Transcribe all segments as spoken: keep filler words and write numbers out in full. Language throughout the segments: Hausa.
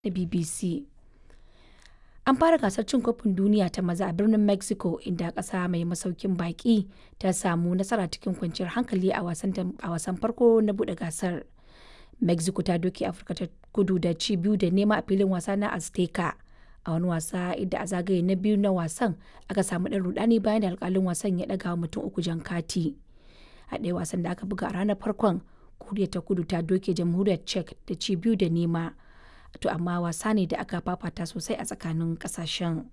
da B B C. An fara gasar cin kofin duniya ta maza a birnin Mexico inda ƙasa mai masaukin baƙi ta samu nasara cikin kwanciyar hankali a wasan farko na buɗe gasar. Mexico ta doke Afirka ta kudu da ci biyu da nema a filin wasa na Azteca a wani wasa inda a zagaye na biyu na wasan aka samu ɗan rudani bayan da alƙalin wasan ya ɗaga mutum uku jan kati. A ɗaya wasan da aka buga a ranar farkon, Koriya ta kudu ta doke Jamhuriyar Czech da ci biyu da nema. To amma wasa ne da aka fafata sosai a tsakanin kasashen.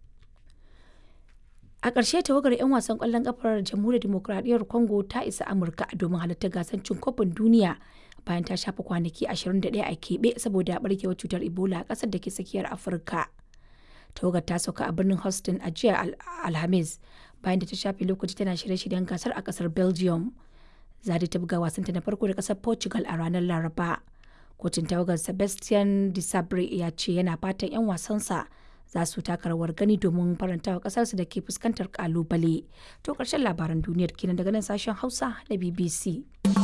A ƙarshe tawagar 'yan wasan ƙwallon ƙafar Jamhuriyar Dimokuraɗiyyar Congo ta isa Amurka domin halartar gasar cin kofin duniya bayan ta shafa kwanaki ashirin da ɗaya a keɓe saboda ɓarkewar cutar Ebola a ƙasar da ke tsakiyar Afirka. Tawagar ta sauka a birnin Houston a jiya Alhamis bayan da ta shafe lokaci tana shirye-shiryen gasar a ƙasar Belgium. Zadi ta buga wasanta na farko da ƙasar Portugal a ranar Laraba. Kocin tawagar Sebastian Desabre ya ce yana fatan 'yan wasansa za su taka rawar gani domin faranta wa kasarsu da ke fuskantar kalubale. To ƙarshen labaran duniyar kenan daga nan sashen Hausa na B B C.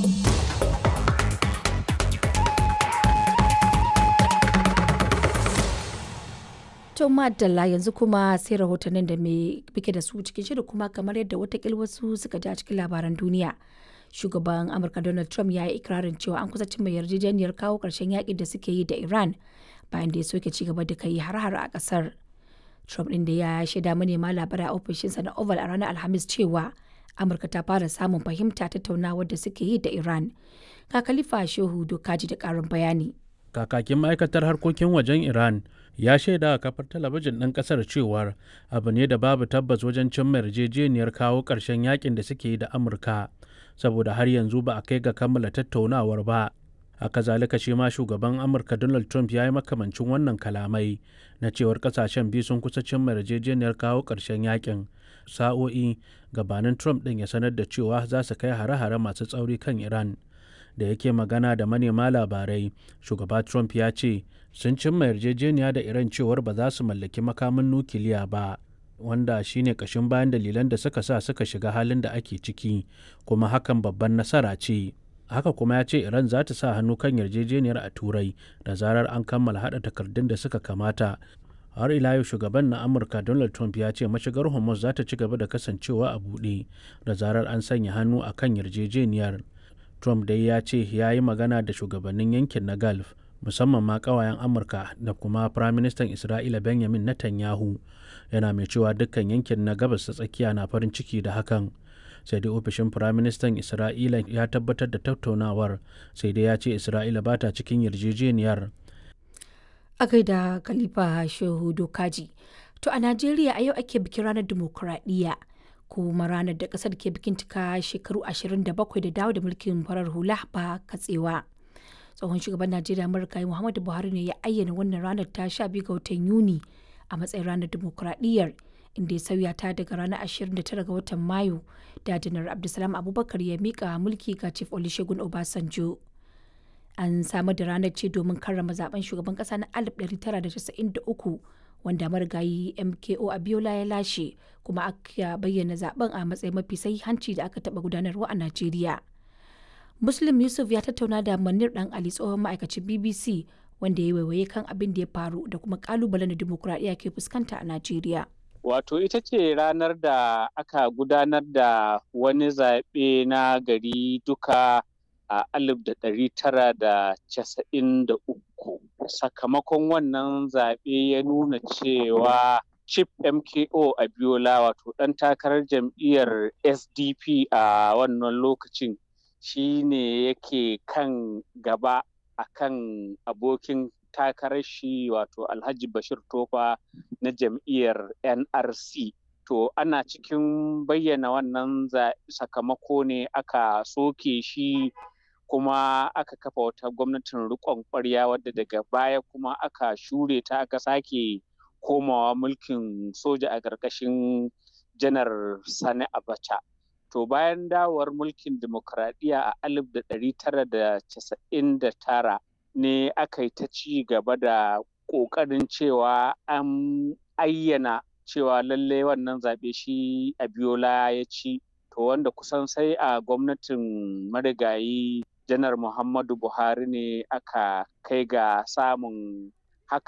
To madalla yanzu kuma sai rahotannin da mai bike da su cikin shirin kuma kamar yadda watakil wasu suka ji a cikin labaran duniya. Shugaban Amurka Donald Trump ya yi ikirarin cewa an kusa cimma yarjejeniyar kawo ƙarshen yakin da suke yi da Iran bayan da ya soke ci gaba da kai har-har a ƙasar. Trump ɗin da ya shaida manema labarai a ofishinsa na Oval a ranar Alhamis cewa Amurka ta fara samun fahimta tattaunawar da suke yi da Iran. Ka Khalifa Shehu Dokaji da ƙarin bayani. Kakakin ma'aikatar harkokin wajen Iran ya shaida a kafar talabijin ɗin ƙasar cewar abu ne da babu tabbas wajen cimma yarjejeniyar kawo ƙarshen yakin da suke yi da Amurka. Saboda har yanzu ba a kai ga kammala tattaunawar ba. Haka zalika shi ma shugaban Amurka Donald Trump ya yi makamancin wannan kalamai na cewar kasashen biyu sun kusa cimma yarjejeniyar kawo ƙarshen yakin sa'o'i gabanin Trump ɗin ya sanar da cewa za su kai hare-hare masu tsauri kan Iran. Da yake magana da manema labarai, shugaba Trump ya ce sun cimma yarjejeniya da Iran cewar ba za su mallaki makamin nukiliya ba. Wanda shine kashin bayan dalilan da suka sa suka shiga halin da ake ciki, kuma hakan babban nasara ce. Haka kuma ya ce Iran za ta sa hannu kan yarjejeniyar a Turai da zarar an kammala haɗa takardun da suka kamata. Har ila yau shugaban na Amurka Donald Trump ya ce mashigar Hormuz za ta ci gaba da kasancewa a buɗe da zarar an sanya hannu a kan yarjejeniyar. Trump dai ya ce ya yi magana da shugabannin yankin na Gulf, musamman ma ƙawayen Amurka da kuma Firaministan Isra'ila Benjamin Netanyahu. Yana mai cewa dukkan yankin na gabas ta tsakiya na farin ciki da hakan. Sai dai ofishin Firaministan Isra'ila ya tabbatar da tattaunawar, sai dai ya ce Isra'ila ba ta cikin yarjejeniyar. A gaida Khalifa Shehu Dokaji. To a Najeriya a yau ake bikin ranar dimokuraɗiyya, kuma ranar da ƙasar ke bikin cika shekaru ashirin da bakwai da dawo da mulkin farar hula ba katsewa. Tsohon shugaban Najeriya Marigayi Muhammadu Buhari ne ya ayyana wannan ranar ta sha biyu ga watan Yuni a matsayin ranar dimokuraɗiyyar, inda ya sauya ta daga ranar ashirin da tara ga watan Mayu da Janar Abdulsalam Abubakar ya mika mulki ga Chief Olusegun Obasanjo. An samar da ranar ce domin karrama zaben shugaban kasa na alif ɗari tara da casa'in da uku wanda marigayi M K O Abiola ya lashe, kuma aka bayyana zaben a matsayin mafi sahihanci da aka taɓa gudanarwa a Najeriya. Muslim Yusuf ya tattauna da Manir Dan Ali tsohon ma'aikacin B B C wanda ya waiwaye kan abin da ya faru da kuma kalubalen da dimokuraɗiyya ke fuskanta a Najeriya. Wato ita ce ranar da aka gudanar da wani zaɓe na gari duka a alif da ɗari tara da casa'in da uku. Sakamakon wannan zaɓe ya nuna cewa Chief M K O Abiola, wato ɗan takarar jam'iyyar S D P a wannan lokacin, shi ne yake kan gaba akan abokin takarar shi wato Alhaji Bashir Tofa na jam'iyyar N R C. To ana cikin bayyana wannan sakamako ne aka soke shi, kuma aka kafa wata gwamnatin riƙon ƙwarya wadda daga baya kuma aka shure ta aka sake komawa mulkin soja a ƙarƙashin Janar Sani Abacha. To bayan dawowar mulkin dimokuraɗiyya a alif da ɗari tara da casa'in da tara ne aka yi ta ci gaba da ƙoƙarin cewa an ayyana cewa lallai wannan zaɓe shi Abiola ya ci. To wanda kusan sai a gwamnatin marigayi Janar Muhammadu Buhari ne aka kai ga samun